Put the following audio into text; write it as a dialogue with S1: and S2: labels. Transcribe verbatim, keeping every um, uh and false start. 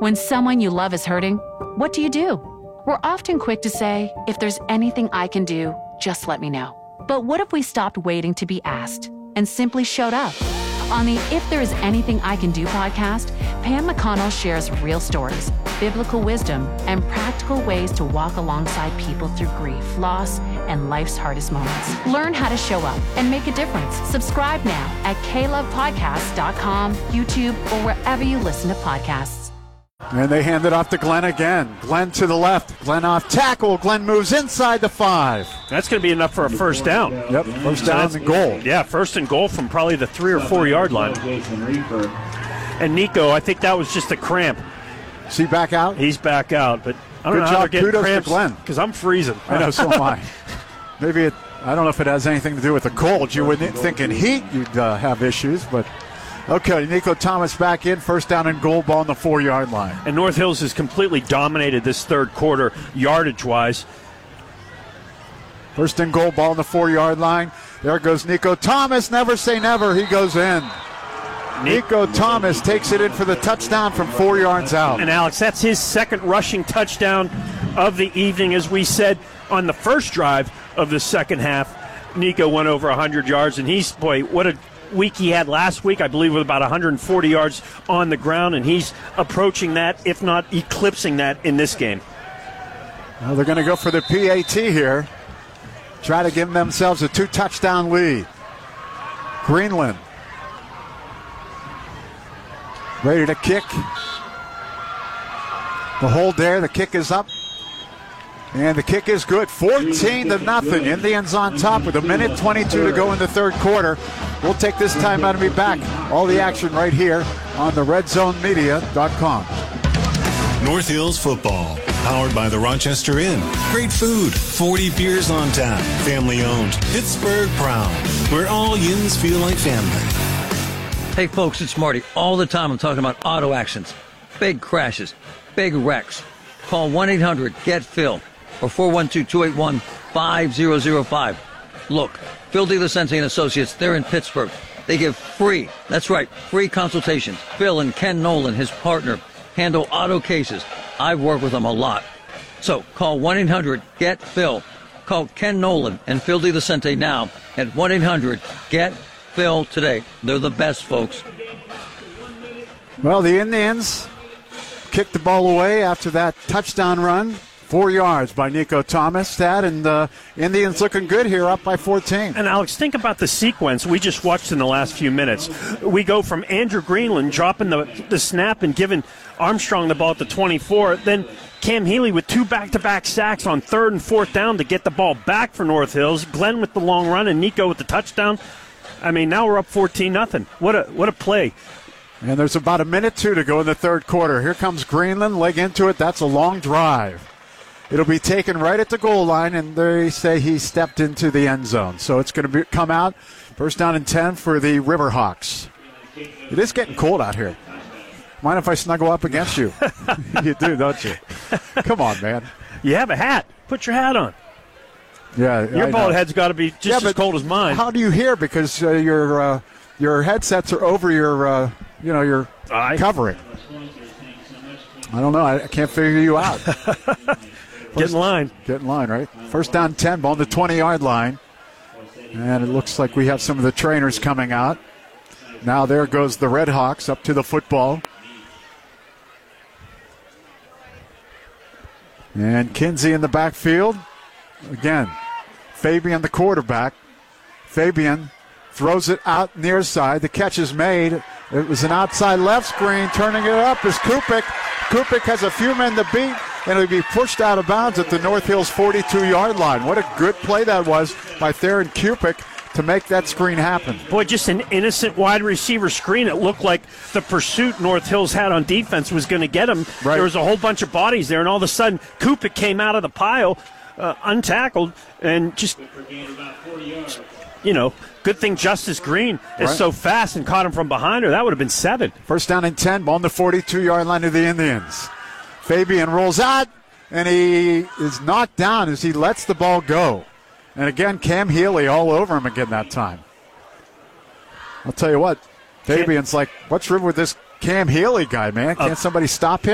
S1: When someone you love is hurting, what do you do? We're often quick to say, if there's anything I can do, just let me know. But what if we stopped waiting to be asked and simply showed up? On the If There Is Anything I Can Do podcast, Pam McConnell shares real stories, biblical wisdom, and practical ways to walk alongside people through grief, loss, and life's hardest moments. Learn how to show up and make a difference. Subscribe now at k love podcast dot com, YouTube, or wherever you listen to podcasts.
S2: And they hand it off to Glenn again. Glenn to the left. Glenn off tackle. Glenn moves inside the five.
S3: That's going to be enough for a first down.
S2: Yep, first down and goal.
S3: Yeah, first and goal from probably the three or four yard line. And Nico, I think that was just a cramp.
S2: Is he back out?
S3: He's back out, but I don't
S2: Good
S3: know
S2: job.
S3: how they're getting
S2: Kudos
S3: cramps
S2: to Glenn.
S3: because I'm freezing.
S2: I know, so am I. Maybe it, I don't know if it has anything to do with the cold. You would think in heat you'd uh, have issues, but okay, Nico Thomas back in, first down and goal, ball on the four-yard line.
S3: And North Hills has completely dominated this third quarter yardage-wise.
S2: First and goal, ball on the four-yard line. There goes Nico Thomas. Never say never. He goes in. Nico Thomas takes it in for the touchdown from four yards out.
S3: And, Alex, that's his second rushing touchdown of the evening. As we said on the first drive of the second half, Nico went over one hundred yards, and he's, boy, what a week he had last week, I believe, with about one hundred forty yards on the ground, and he's approaching that, if not eclipsing that, in this game.
S2: Well, they're going to go for the P A T here. Try to give themselves a two-touchdown lead. Greenland ready to kick. The hold there. The kick is up. And the kick is good. fourteen to nothing. Indians on top with a minute twenty-two to go in the third quarter. We'll take this time out and be back. All the action right here on the red zone media dot com.
S4: North Hills Football, powered by the Rochester Inn. Great food, forty beers on tap, family owned, Pittsburgh proud, where all yins feel like family.
S5: Hey folks, it's Marty. All the time I'm talking about auto accidents, big crashes, big wrecks. Call one eight hundred get phil or four one two, two eight one, five zero zero five. Look, Phil DiLucente and Associates, they're in Pittsburgh. They give free, that's right, free consultations. Phil and Ken Nolan, his partner, handle auto cases. I've worked with them a lot. So call one eight hundred get phil. Call Ken Nolan and Phil DiLucente now at one eight hundred get phil today. They're the best, folks.
S2: Well, the Indians kicked the ball away after that touchdown run. Four yards by Nico Thomas. That and the Indians looking good here, up by fourteen.
S3: And, Alex, think about the sequence we just watched in the last few minutes. We go from Andrew Greenland dropping the, the snap and giving Armstrong the ball at the twenty-four. Then Cam Healy with two back-to-back sacks on third and fourth down to get the ball back for North Hills. Glenn with the long run and Nico with the touchdown. I mean, now we're up fourteen nothing. What a what a play.
S2: And there's about a minute two to go in the third quarter. Here comes Greenland, leg into it. That's a long drive. It'll be taken right at the goal line, and they say he stepped into the end zone. So it's going to be, come out. First down and ten for the Riverhawks. It is getting cold out here. Mind if I snuggle up against you? You do, don't you? Come on, man.
S3: You have a hat. Put your hat on.
S2: Yeah,
S3: Your
S2: I
S3: bald
S2: know.
S3: head's got to be just
S2: Yeah,
S3: as
S2: but
S3: cold as mine.
S2: How do you hear? Because uh, your uh, your headsets are over your uh, you know your
S3: I-
S2: covering. I don't know. I, I can't figure you out.
S3: Get in line.
S2: Get in line, right? First down ten, ball on the twenty-yard line. And it looks like we have some of the trainers coming out. Now there goes the Red Hawks up to the football. And Kinsey in the backfield. Again, Fabian the quarterback. Fabian throws it out near side. The catch is made. It was an outside left screen. Turning it up is Kupik. Kupik has a few men to beat, and it'll be pushed out of bounds at the North Hills forty-two-yard line. What a good play that was by Theron Kupik to make that screen happen.
S3: Boy, just an innocent wide receiver screen. It looked like the pursuit North Hills had on defense was going to get him.
S2: Right.
S3: There was a whole bunch of bodies there, and all of a sudden, Kupik came out of the pile, uh, untackled, and just, you know, good thing Justice Green is
S2: Right.
S3: so fast and caught him from behind her. That would have been seven.
S2: First down and ten, ball on the forty-two-yard line of the Indians. Fabian rolls out, and he is knocked down as he lets the ball go. And again, Cam Healy all over him again that time. I'll tell you what, Fabian's like, what's wrong with this Cam Healy guy, man? Can't somebody stop him?